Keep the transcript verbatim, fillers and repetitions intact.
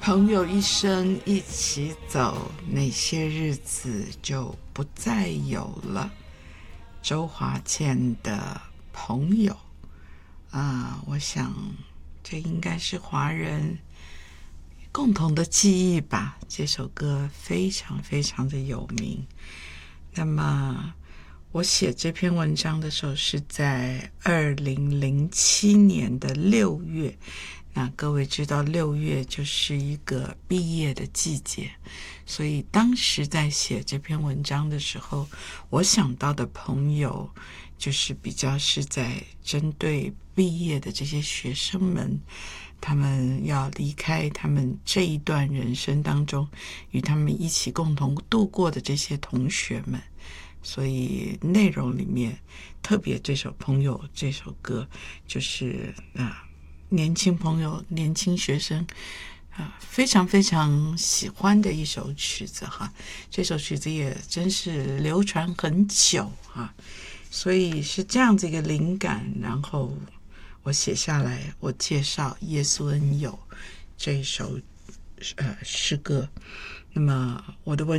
朋友一生一起走，那些日子就不再有了。周华健的朋友啊，我想这应该是华人共同的记忆吧。这首歌非常非常的有名。那么我写这篇文章的时候是在二零零七年的六月，那各位知道六月就是一个毕业的季节，所以当时在写这篇文章的时候，我想到的朋友就是比较是在针对毕业的这些学生们，他们要离开他们这一段人生当中与他们一起共同度过的这些同学们。所以内容里面特别这首朋友这首歌就是啊，年轻朋友年轻学生啊非常非常喜欢的一首曲子哈。这首曲子也真是流传很久哈，所以是这样子一个灵感，然后我写下来，我介绍耶稣恩友这一首呃诗歌。那么我的文